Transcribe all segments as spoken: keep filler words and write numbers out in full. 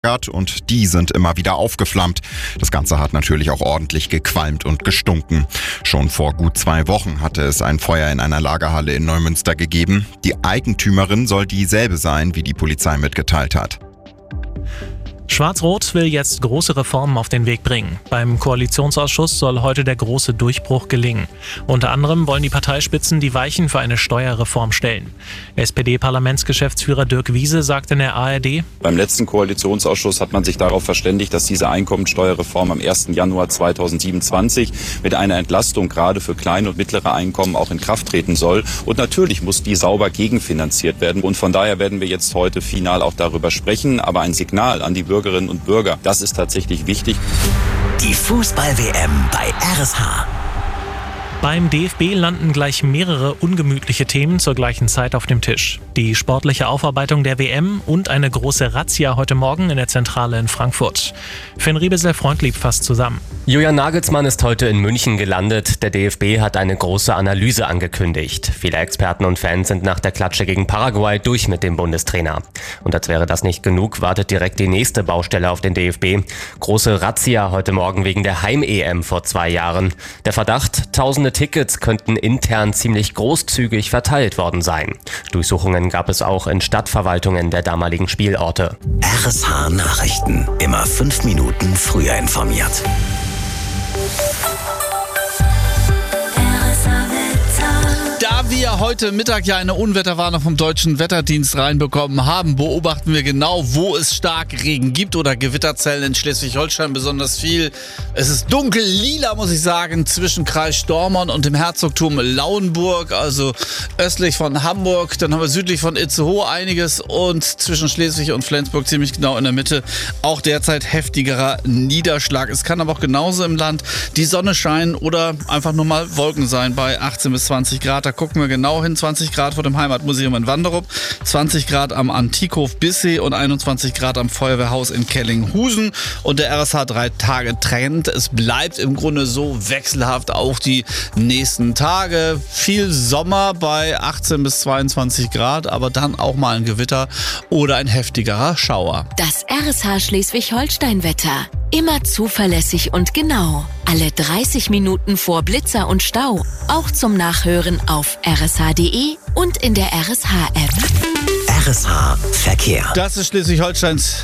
und die sind immer wieder aufgeflammt. Das Ganze hat natürlich auch ordentlich gequalmt und gestunken. Schon vor gut zwei Wochen hatte es ein Feuer in einer Lagerhalle in Neumünster gegeben. Die Eigentümerin soll dieselbe sein, wie die Polizei mitgeteilt hat. Schwarz-Rot will jetzt große Reformen auf den Weg bringen. Beim Koalitionsausschuss soll heute der große Durchbruch gelingen. Unter anderem wollen die Parteispitzen die Weichen für eine Steuerreform stellen. S P D-Parlamentsgeschäftsführer Dirk Wiese sagt in der A R D: Beim letzten Koalitionsausschuss hat man sich darauf verständigt, dass diese Einkommensteuerreform am ersten Januar zweitausendsiebenundzwanzig mit einer Entlastung gerade für kleine und mittlere Einkommen auch in Kraft treten soll. Und natürlich muss die sauber gegenfinanziert werden. Und von daher werden wir jetzt heute final auch darüber sprechen. Aber ein Signal an die Bürger Bürgerinnen und Bürger. Das ist tatsächlich wichtig. Die Fußball-W M bei R S H. Beim D F B landen gleich mehrere ungemütliche Themen zur gleichen Zeit auf dem Tisch. Die sportliche Aufarbeitung der W M und eine große Razzia heute Morgen in der Zentrale in Frankfurt. Finn Riebesel-Freundlieb fasst zusammen. Julian Nagelsmann ist heute in München gelandet. Der D F B hat eine große Analyse angekündigt. Viele Experten und Fans sind nach der Klatsche gegen Paraguay durch mit dem Bundestrainer. Und als wäre das nicht genug, wartet direkt die nächste Baustelle auf den D F B. Große Razzia heute Morgen wegen der Heim-E M vor zwei Jahren. Der Verdacht, tausende Tickets könnten intern ziemlich großzügig verteilt worden sein. Durchsuchungen gab es auch in Stadtverwaltungen der damaligen Spielorte. R S H Nachrichten. Immer fünf Minuten früher informiert. Da wir heute Mittag ja eine Unwetterwarnung vom Deutschen Wetterdienst reinbekommen haben, beobachten wir genau, wo es Starkregen gibt oder Gewitterzellen in Schleswig-Holstein besonders viel. Es ist dunkel lila, muss ich sagen, zwischen Kreis Stormern und dem Herzogtum Lauenburg, also östlich von Hamburg. Dann haben wir südlich von Itzehoe einiges und zwischen Schleswig und Flensburg ziemlich genau in der Mitte auch derzeit heftigerer Niederschlag. Es kann aber auch genauso im Land die Sonne scheinen oder einfach nur mal Wolken sein bei achtzehn bis zwanzig Grad. Da gucken wir genau hin, zwanzig Grad vor dem Heimatmuseum in Wanderup, zwanzig Grad am Antikhof Bissee und einundzwanzig Grad am Feuerwehrhaus in Kellinghusen. Und der R S H drei Tage Trend. Es bleibt im Grunde so wechselhaft auch die nächsten Tage. Viel Sommer bei achtzehn bis zweiundzwanzig Grad, aber dann auch mal ein Gewitter oder ein heftigerer Schauer. Das R S H Schleswig-Holstein-Wetter. Immer zuverlässig und genau. Alle dreißig Minuten vor Blitzer und Stau. Auch zum Nachhören auf r s h punkt d e und in der R S H-App. R S H Verkehr. Das ist Schleswig-Holsteins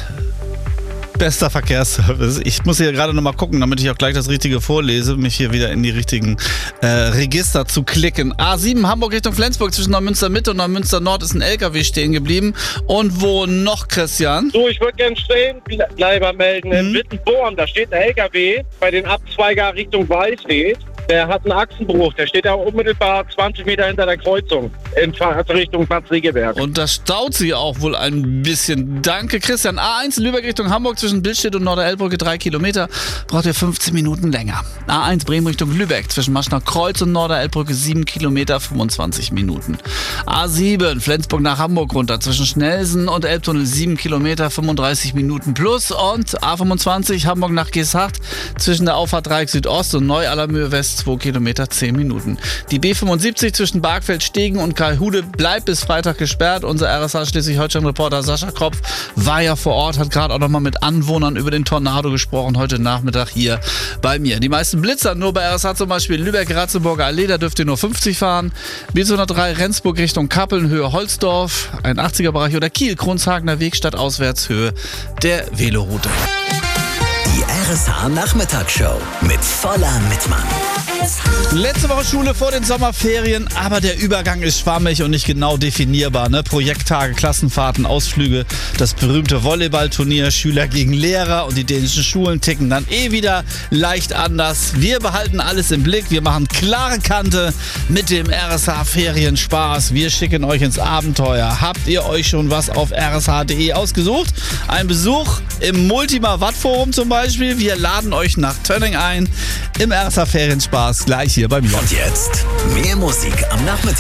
bester Verkehrsservice. Ich muss hier gerade nochmal gucken, damit ich auch gleich das Richtige vorlese, mich hier wieder in die richtigen äh, Register zu klicken. A sieben Hamburg Richtung Flensburg zwischen Neumünster Mitte und Neumünster Nord ist ein L K W stehen geblieben. Und wo noch, Christian? So, ich würde gerne Stehenbleiber melden. In Mhm. Wittenborn, da steht ein L K W bei den Abzweiger Richtung Weißweg. Der hat einen Achsenbruch. Der steht da unmittelbar zwanzig Meter hinter der Kreuzung in also Richtung Bad Segeberg. Und da staut sie auch wohl ein bisschen. Danke, Christian. A eins Lübeck Richtung Hamburg zwischen Billstedt und Norderelbrücke drei Kilometer. Braucht ihr fünfzehn Minuten länger. A eins Bremen Richtung Lübeck zwischen Maschner Kreuz und Norderelbrücke sieben Kilometer, fünfundzwanzig Minuten. A sieben Flensburg nach Hamburg runter zwischen Schnelsen und Elbtunnel sieben Kilometer, fünfunddreißig Minuten plus. Und A fünfundzwanzig Hamburg nach Geesthacht zwischen der Auffahrt Dreieck Südost und Neu-Allermühe West zwei Kilometer, zehn Minuten. Die B fünfundsiebzig zwischen Bargfeld, Stegen und Karlhude bleibt bis Freitag gesperrt. Unser R S H Schleswig-Holstein-Reporter Sascha Kropf war ja vor Ort, hat gerade auch nochmal mit Anwohnern über den Tornado gesprochen, heute Nachmittag hier bei mir. Die meisten Blitzer nur bei R S H, zum Beispiel Lübeck-Ratzeburger Allee, da dürft ihr nur fünfzig fahren. B zweihundertdrei Rendsburg Richtung Kappeln, Höhe Holzdorf, einundachtziger-Bereich oder Kiel, Kronshagener Weg, stadtauswärts, Höhe der Veloroute. Die R S H Nachmittagsshow mit voller Mitmann. Letzte Woche Schule vor den Sommerferien, aber der Übergang ist schwammig und nicht genau definierbar. Ne? Projekttage, Klassenfahrten, Ausflüge, das berühmte Volleyballturnier, Schüler gegen Lehrer und die dänischen Schulen ticken dann eh wieder leicht anders. Wir behalten alles im Blick, wir machen klare Kante mit dem R S H Ferienspaß. Wir schicken euch ins Abenteuer. Habt ihr euch schon was auf r s h punkt d e ausgesucht? Ein Besuch im Multima Watt Forum zum Beispiel. Wir laden euch nach Tönning ein im R S H Ferienspaß gleich hier bei mir. Und jetzt mehr Musik am Nachmittag.